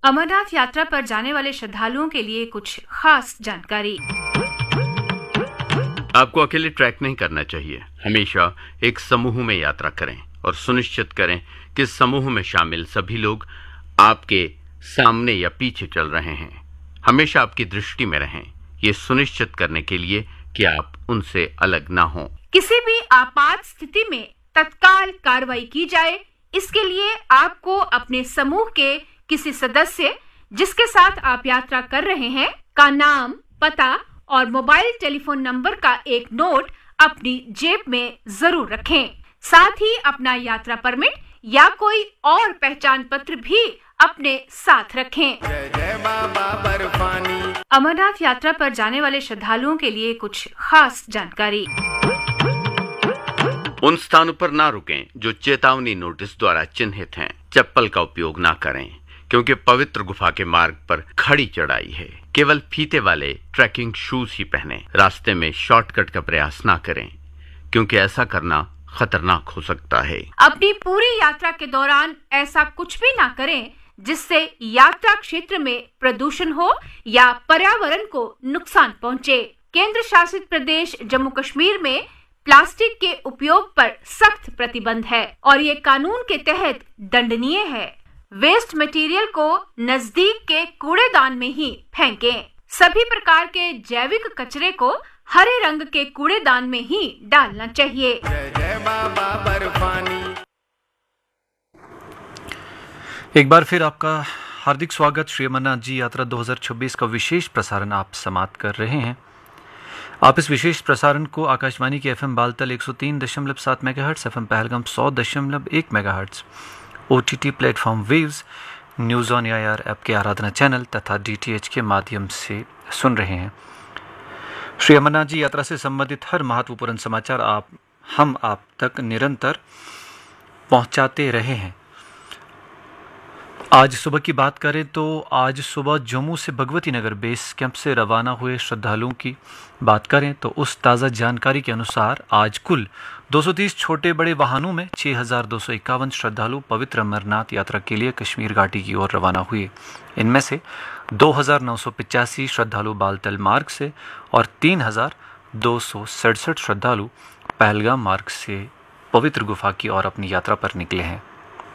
अमरनाथ यात्रा पर जाने वाले श्रद्धालुओं के लिए कुछ खास जानकारी। आपको अकेले ट्रैक नहीं करना चाहिए। हमेशा एक समूह में यात्रा करें और सुनिश्चित करें कि समूह में शामिल सभी लोग आपके सामने या पीछे चल रहे हैं। हमेशा आपकी दृष्टि में रहें, ये सुनिश्चित करने के लिए कि आप उनसे अलग ना हों। किसी भी आपात स्थिति में तत्काल कार्रवाई की जाए, इसके लिए आपको अपने समूह के किसी सदस्य जिसके साथ आप यात्रा कर रहे हैं का नाम, पता और मोबाइल टेलीफोन नंबर का एक नोट अपनी जेब में जरूर रखें। साथ ही अपना यात्रा परमिट या कोई और पहचान पत्र भी अपने साथ रखें। जय जय बाबा बर्फानी। अमरनाथ यात्रा पर जाने वाले श्रद्धालुओं के लिए कुछ खास जानकारी। उन स्थानों पर ना रुकें जो चेतावनी नोटिस द्वारा चिन्हित हैं। चप्पल का उपयोग ना करें क्योंकि पवित्र गुफा के मार्ग पर खड़ी चढ़ाई है। केवल फीते वाले ट्रैकिंग शूज ही पहनें। रास्ते में शॉर्टकट का प्रयास ना करें क्योंकि ऐसा करना खतरनाक हो सकता है। अपनी पूरी यात्रा के दौरान ऐसा कुछ भी ना करें जिससे यात्रा क्षेत्र में प्रदूषण हो या पर्यावरण को नुकसान पहुंचे। केंद्र शासित प्रदेश जम्मू कश्मीर में प्लास्टिक के उपयोग पर सख्त प्रतिबंध है और ये कानून के तहत दंडनीय है। वेस्ट मटेरियल को नजदीक के कूड़ेदान में ही फेंकें। सभी प्रकार के जैविक कचरे को हरे रंग के कूड़ेदान में ही डालना चाहिए। जय जय बाबा बर्फानी। एक बार फिर आपका हार्दिक स्वागत। श्री अमरनाथ जी यात्रा 2026 का विशेष प्रसारण आप समाप्त कर रहे हैं। आप इस विशेष प्रसारण को आकाशवाणी के FM Baltal 103.7 megahertz, FM Pahalgam 100.1 megahertz, OTT platform waves, news on AIR app के आराधना चैनल तथा DTH के माध्यम से सुन रहे हैं। श्री अमरनाथ जी यात्रा से संबंधित हर महत्वपूर्ण समाचार हम आप तक निरंतर पहुंचाते रहे हैं। आज सुबह की बात करें तो आज सुबह जम्मू से भगवती नगर बेस कैंप से रवाना हुए श्रद्धालुओं की बात करें तो उस ताज़ा जानकारी के अनुसार आज कुल 230 छोटे बड़े वाहनों में 6,251 श्रद्धालु पवित्र अमरनाथ यात्रा के लिए कश्मीर घाटी की ओर रवाना हुए। इनमें से 2,985 श्रद्धालु बालतल मार्ग से और 3,267 श्रद्धालु पहलगाम मार्ग से पवित्र गुफा की ओर अपनी यात्रा पर निकले हैं।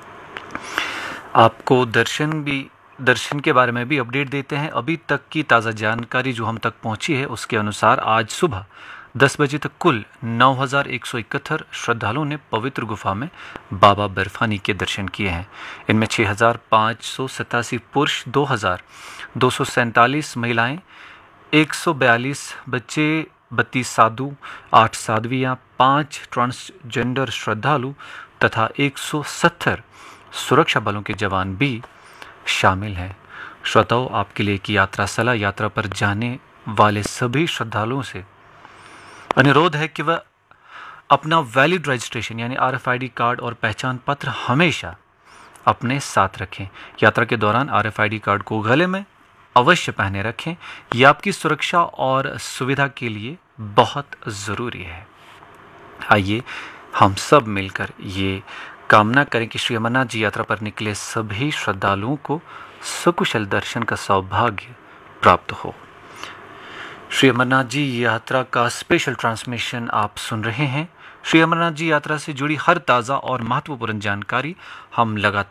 आपको दर्शन के बारे में भी अपडेट देते हैं। अभी तक की ताज़ा जानकारी जो हम तक पहुंची है उसके अनुसार आज सुबह 10 बजे तक कुल 9,171 श्रद्धालुओं ने पवित्र गुफा में बाबा बर्फानी के दर्शन किए हैं। इनमें 6,587 पुरुष, 2,247 महिलाएं, 142 बच्चे, 32 साधु, 8 साध्वियाँ, 5 ट्रांसजेंडर श्रद्धालु तथा 170 सुरक्षा बलों के जवान भी शामिल हैं। श्रोताओं, आपके लिए की यात्रा सलाह यात्रा पर जाने वाले सभी श्रद्धालुओं से अनुरोध है कि वह अपना वैलिड रजिस्ट्रेशन यानी RFID कार्ड और पहचान पत्र हमेशा अपने साथ रखें। यात्रा के दौरान RFID कार्ड को गले में अवश्य पहने रखें। यह आपकी सुरक्षा और सुविधा के लिए बहुत ज़रूरी है। आइए हम सब मिलकर ये कामना करें कि श्री अमरनाथ जी यात्रा पर निकले सभी श्रद्धालुओं को सकुशल दर्शन का सौभाग्य प्राप्त हो। श्री अमरनाथ जी यात्रा का स्पेशल ट्रांसमिशन आप सुन रहे हैं। श्री अमरनाथ जी यात्रा से जुड़ी हर ताज़ा और महत्वपूर्ण जानकारी हम लगातार